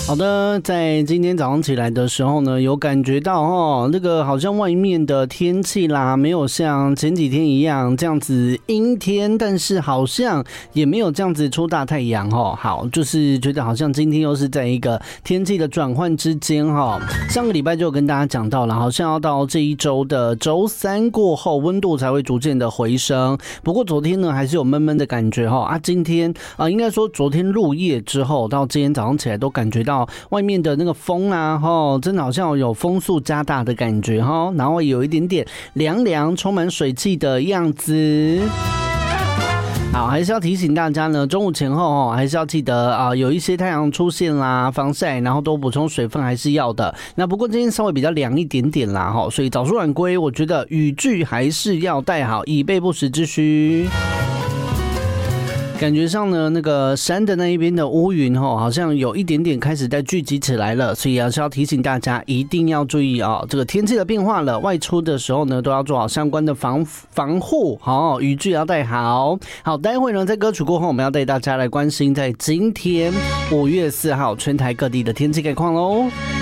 好的，在今天早上起来的时候呢，有感觉到那个好像外面的天气啦，没有像前几天一样这样子阴天，但是好像也没有这样子出大太阳好，就是觉得好像今天又是在一个天气的转换之间上个礼拜就有跟大家讲到了，好像要到这一周的周三过后，温度才会逐渐的回升。不过昨天呢，还是有闷闷的感觉今天应该说昨天入夜之后到今天早上起来都感觉到外面的那个风啊，真的好像有风速加大的感觉然后有一点点凉凉，充满水汽的样子。好，还是要提醒大家呢，中午前后还是要记得有一些太阳出现啦，防晒，然后多补充水分还是要的。那不过今天稍微比较凉一点点啦所以早出晚归，我觉得雨具还是要带好，以备不时之需。感觉上呢，那个山的那一边的乌云好像有一点点开始在聚集起来了，所以还是要提醒大家一定要注意这个天气的变化了，外出的时候呢都要做好相关的防护，雨具要带好。好，待会呢在歌曲过后，我们要带大家来关心在今天5月4号全台各地的天气概况喽。